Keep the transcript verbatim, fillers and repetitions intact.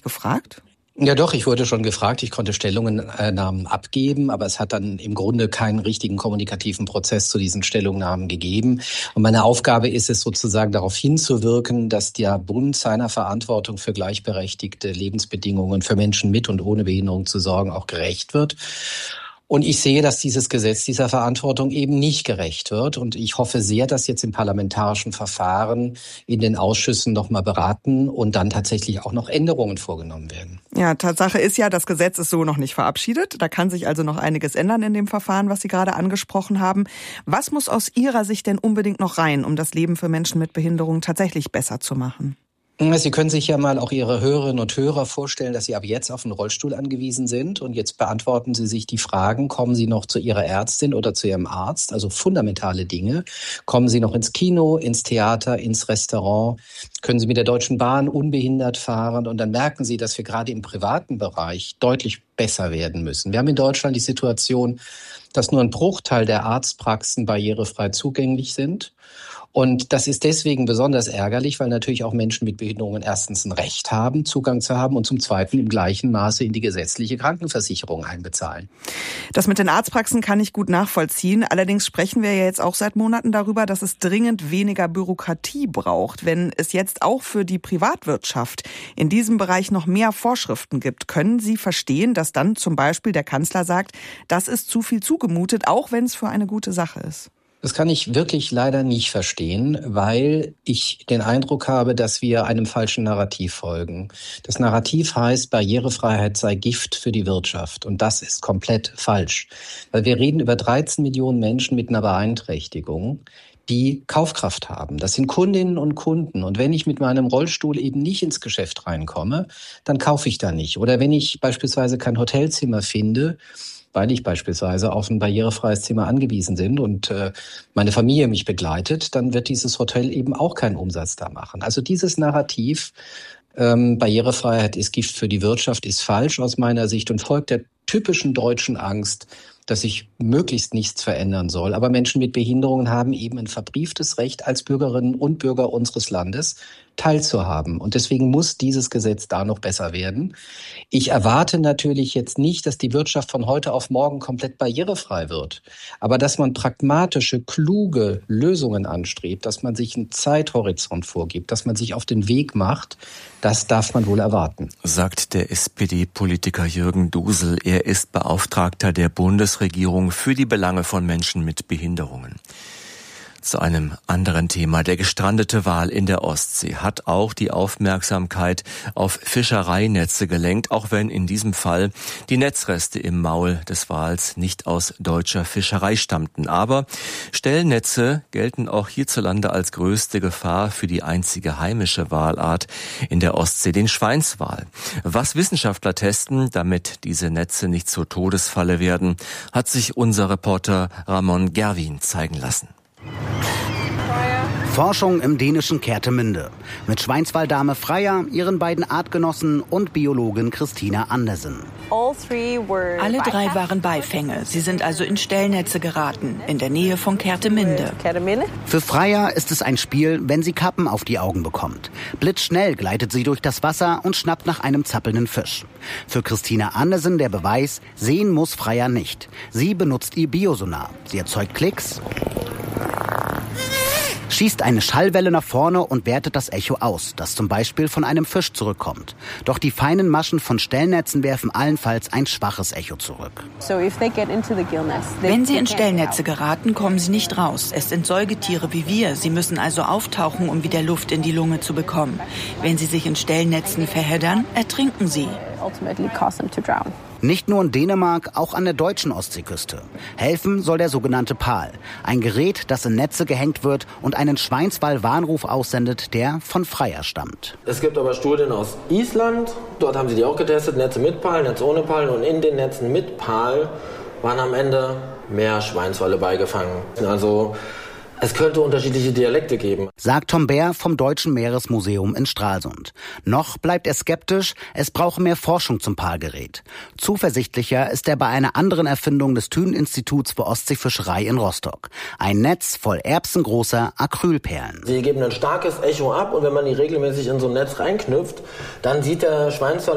gefragt? Ja doch, ich wurde schon gefragt, ich konnte Stellungnahmen abgeben, aber es hat dann im Grunde keinen richtigen kommunikativen Prozess zu diesen Stellungnahmen gegeben. Und meine Aufgabe ist es sozusagen darauf hinzuwirken, dass der Bund seiner Verantwortung für gleichberechtigte Lebensbedingungen für Menschen mit und ohne Behinderung zu sorgen auch gerecht wird. Und ich sehe, dass dieses Gesetz dieser Verantwortung eben nicht gerecht wird. Und ich hoffe sehr, dass jetzt im parlamentarischen Verfahren in den Ausschüssen noch mal beraten und dann tatsächlich auch noch Änderungen vorgenommen werden. Ja, Tatsache ist ja, das Gesetz ist so noch nicht verabschiedet. Da kann sich also noch einiges ändern in dem Verfahren, was Sie gerade angesprochen haben. Was muss aus Ihrer Sicht denn unbedingt noch rein, um das Leben für Menschen mit Behinderung tatsächlich besser zu machen? Sie können sich ja mal auch Ihre Hörerinnen und Hörer vorstellen, dass Sie ab jetzt auf einen Rollstuhl angewiesen sind. Und jetzt beantworten Sie sich die Fragen, kommen Sie noch zu Ihrer Ärztin oder zu Ihrem Arzt? Also fundamentale Dinge. Kommen Sie noch ins Kino, ins Theater, ins Restaurant? Können Sie mit der Deutschen Bahn unbehindert fahren? Und dann merken Sie, dass wir gerade im privaten Bereich deutlich besser werden müssen. Wir haben in Deutschland die Situation, dass nur ein Bruchteil der Arztpraxen barrierefrei zugänglich sind. Und das ist deswegen besonders ärgerlich, weil natürlich auch Menschen mit Behinderungen erstens ein Recht haben, Zugang zu haben und zum Zweiten im gleichen Maße in die gesetzliche Krankenversicherung einbezahlen. Das mit den Arztpraxen kann ich gut nachvollziehen. Allerdings sprechen wir ja jetzt auch seit Monaten darüber, dass es dringend weniger Bürokratie braucht. Wenn es jetzt auch für die Privatwirtschaft in diesem Bereich noch mehr Vorschriften gibt, können Sie verstehen, dass dann zum Beispiel der Kanzler sagt, das ist zu viel zugemutet, auch wenn es für eine gute Sache ist? Das kann ich wirklich leider nicht verstehen, weil ich den Eindruck habe, dass wir einem falschen Narrativ folgen. Das Narrativ heißt, Barrierefreiheit sei Gift für die Wirtschaft. Und das ist komplett falsch. Weil wir reden über dreizehn Millionen Menschen mit einer Beeinträchtigung, die Kaufkraft haben. Das sind Kundinnen und Kunden. Und wenn ich mit meinem Rollstuhl eben nicht ins Geschäft reinkomme, dann kaufe ich da nicht. Oder wenn ich beispielsweise kein Hotelzimmer finde, weil ich beispielsweise auf ein barrierefreies Zimmer angewiesen bin und äh, meine Familie mich begleitet, dann wird dieses Hotel eben auch keinen Umsatz da machen. Also dieses Narrativ, ähm, Barrierefreiheit ist Gift für die Wirtschaft, ist falsch aus meiner Sicht und folgt der typischen deutschen Angst, dass sich möglichst nichts verändern soll. Aber Menschen mit Behinderungen haben eben ein verbrieftes Recht, als Bürgerinnen und Bürger unseres Landes teilzuhaben. Und deswegen muss dieses Gesetz da noch besser werden. Ich erwarte natürlich jetzt nicht, dass die Wirtschaft von heute auf morgen komplett barrierefrei wird. Aber dass man pragmatische, kluge Lösungen anstrebt, dass man sich einen Zeithorizont vorgibt, dass man sich auf den Weg macht, das darf man wohl erwarten. Sagt der S P D-Politiker Jürgen Dusel. Er ist Beauftragter der Bundesregierung für die Belange von Menschen mit Behinderungen. Zu einem anderen Thema. Der gestrandete Wal in der Ostsee hat auch die Aufmerksamkeit auf Fischereinetze gelenkt, auch wenn in diesem Fall die Netzreste im Maul des Wals nicht aus deutscher Fischerei stammten. Aber Stellnetze gelten auch hierzulande als größte Gefahr für die einzige heimische Walart in der Ostsee, den Schweinswal. Was Wissenschaftler testen, damit diese Netze nicht zur Todesfalle werden, hat sich unser Reporter Ramon Gerwin zeigen lassen. Forschung im dänischen Kertemünde. Mit Schweinswaldame Freya, ihren beiden Artgenossen und Biologin Christina Andersen. Alle drei waren Beifänge. Sie sind also in Stellnetze geraten, in der Nähe von Kertemünde. Für Freya ist es ein Spiel, wenn sie Kappen auf die Augen bekommt. Blitzschnell gleitet sie durch das Wasser und schnappt nach einem zappelnden Fisch. Für Christina Andersen der Beweis, sehen muss Freya nicht. Sie benutzt ihr Biosonar. Sie erzeugt Klicks, schießt eine Schallwelle nach vorne und wertet das Echo aus, das zum Beispiel von einem Fisch zurückkommt. Doch die feinen Maschen von Stellnetzen werfen allenfalls ein schwaches Echo zurück. Wenn sie in Stellnetze geraten, kommen sie nicht raus. Es sind Säugetiere wie wir. Sie müssen also auftauchen, um wieder Luft in die Lunge zu bekommen. Wenn sie sich in Stellnetzen verheddern, ertrinken sie. Nicht nur in Dänemark, auch an der deutschen Ostseeküste. Helfen soll der sogenannte Pal. Ein Gerät, das in Netze gehängt wird und einen Schweinswal-Warnruf aussendet, der von Freya stammt. Es gibt aber Studien aus Island. Dort haben sie die auch getestet. Netze mit Pal, Netze ohne Pal. Und in den Netzen mit Pal waren am Ende mehr Schweinswale beigefangen. Also es könnte unterschiedliche Dialekte geben, sagt Tom Bär vom Deutschen Meeresmuseum in Stralsund. Noch bleibt er skeptisch, es brauche mehr Forschung zum Palgerät. Zuversichtlicher ist er bei einer anderen Erfindung des Thünen-Instituts für Ostseefischerei in Rostock. Ein Netz voll erbsengroßer Acrylperlen. Sie geben ein starkes Echo ab und wenn man die regelmäßig in so ein Netz reinknüpft, dann sieht der Schweinswal